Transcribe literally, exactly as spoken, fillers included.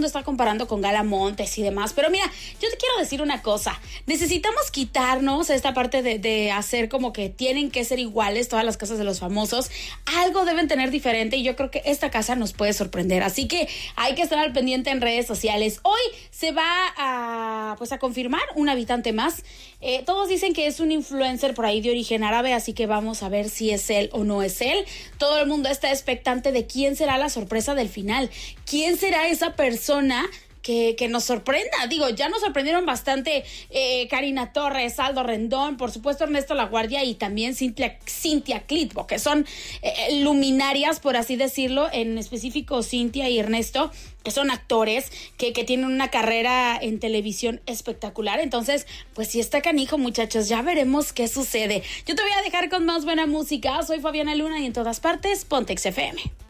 mundo está comparando con Gala Montes y demás. Pero mira, yo te quiero decir una cosa. Necesitamos quitarnos esta parte de, de hacer como que tienen que ser iguales todas las casas de los famosos. Algo deben tener diferente y yo creo que esta casa nos puede sorprender. Así que hay que estar al pendiente en redes sociales. Hoy se va a, pues a confirmar un habitante más. Eh, todos dicen que es un influencer por ahí de origen árabe, así que vamos a ver si es él o no es él. Todo el mundo está expectante de quién será la sorpresa del final. ¿Quién será esa persona que, que nos sorprenda? Digo, ya nos sorprendieron bastante eh, Karina Torres, Aldo Rendón, por supuesto Ernesto Laguardia y también Cintia, Cintia Clitbo, que son eh, luminarias, por así decirlo, en específico Cintia y Ernesto, que son actores que, que tienen una carrera en televisión espectacular. Entonces, pues si está canijo, muchachos, ya veremos qué sucede. Yo te voy a dejar con más buena música. Soy Fabiana Luna y en todas partes, Pontex F M.